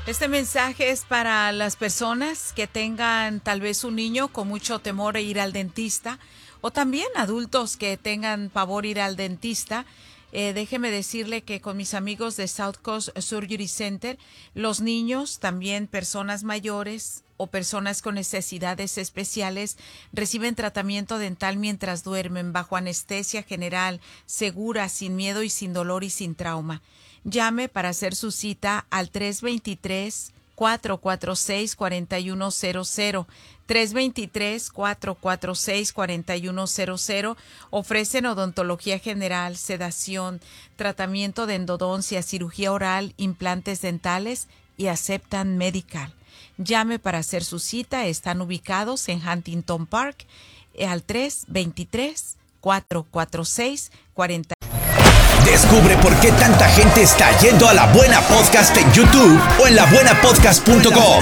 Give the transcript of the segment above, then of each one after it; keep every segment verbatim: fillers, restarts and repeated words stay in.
Este mensaje es para las personas que tengan tal vez un niño con mucho temor a ir al dentista o también adultos que tengan pavor ir al dentista. Eh, déjeme decirle que con mis amigos de South Coast Surgery Center, los niños, también personas mayores o personas con necesidades especiales reciben tratamiento dental mientras duermen bajo anestesia general, segura, sin miedo y sin dolor y sin trauma. Llame para hacer su cita al tres dos tres, cuatro cuatro seis, cuatro uno cero cero. tres dos tres, cuatro cuatro seis, cuatro uno cero cero. Ofrecen odontología general, sedación, tratamiento de endodoncia, cirugía oral, implantes dentales y aceptan Medical. Llame para hacer su cita. Están ubicados en Huntington Park al tres dos tres, cuatro cuatro seis, cuatro. Descubre por qué tanta gente está yendo a La Buena Podcast en YouTube o en la buena podcast punto com.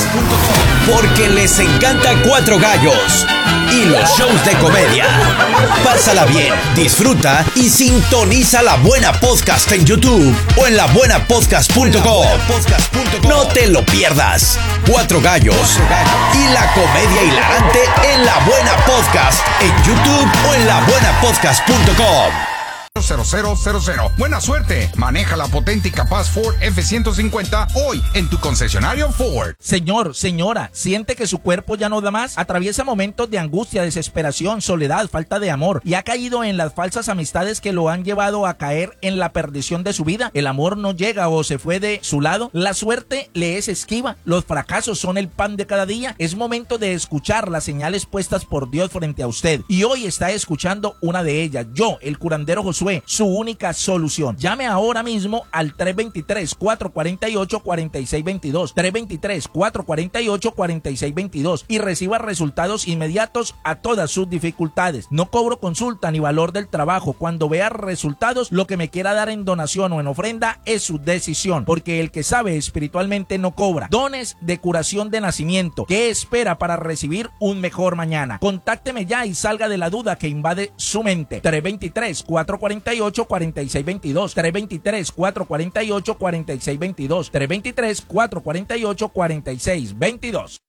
Porque les encanta Cuatro Gallos y los shows de comedia. Pásala bien, disfruta y sintoniza La Buena Podcast en YouTube o en la buena podcast punto com. No te lo pierdas. Cuatro Gallos y la comedia hilarante en La Buena Podcast en YouTube o en la buena podcast punto com. cero cero cero cero. Buena suerte. Maneja la potente y capaz Ford F ciento cincuenta hoy en tu concesionario Ford. Señor, señora, ¿siente que su cuerpo ya no da más? Atraviesa momentos de angustia, desesperación, soledad, falta de amor y ha caído en las falsas amistades que lo han llevado a caer en la perdición de su vida. El amor no llega o se fue de su lado. La suerte le es esquiva. Los fracasos son el pan de cada día. Es momento de escuchar las señales puestas por Dios frente a usted. Y hoy está escuchando una de ellas. Yo, el curandero Josué, su única solución. Llame ahora mismo al tres dos tres, cuatro cuatro ocho, cuatro seis dos dos, tres dos tres, cuatro cuatro ocho, cuatro seis dos dos y reciba resultados inmediatos a todas sus dificultades. No cobro consulta ni valor del trabajo. Cuando vea resultados, lo que me quiera dar en donación o en ofrenda es su decisión, porque el que sabe espiritualmente no cobra. Dones de curación de nacimiento. ¿Qué espera para recibir un mejor mañana? Contácteme ya y salga de la duda que invade su mente. tres dos tres, cuatro cuatro ocho, cuatro seis dos dos, tres dos tres, cuatro cuatro ocho, cuatro seis dos dos, tres dos tres, cuatro cuatro ocho, cuatro seis dos dos.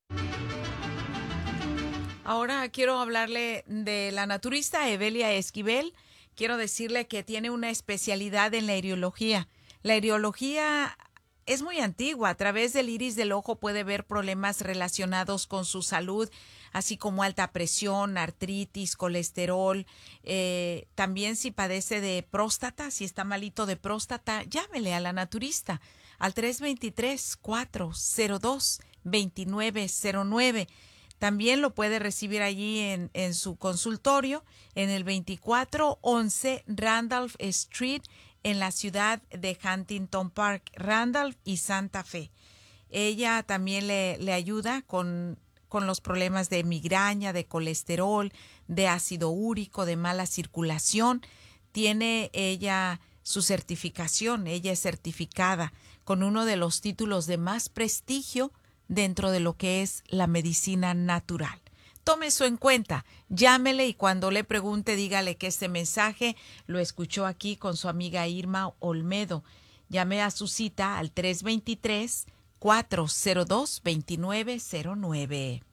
Ahora quiero hablarle de la naturista Evelia Esquivel. Quiero decirle que tiene una especialidad en la iriología. La iriología es muy antigua. A través del iris del ojo puede ver problemas relacionados con su salud, así como alta presión, artritis, colesterol. Eh, también si padece de próstata, si está malito de próstata, llámele a la naturista al tres dos tres, cuatro cero dos, dos nueve cero nueve. También lo puede recibir allí en, en su consultorio en el veinticuatro once Randolph Street en la ciudad de Huntington Park, Randolph y Santa Fe. Ella también le, le ayuda con, con los problemas de migraña, de colesterol, de ácido úrico, de mala circulación. Tiene ella su certificación, ella es certificada con uno de los títulos de más prestigio dentro de lo que es la medicina natural. Tome eso en cuenta, llámele y cuando le pregunte dígale que este mensaje lo escuchó aquí con su amiga Irma Olmedo. Llame a su cita al tres dos tres, cuatro cero dos, dos nueve cero nueve.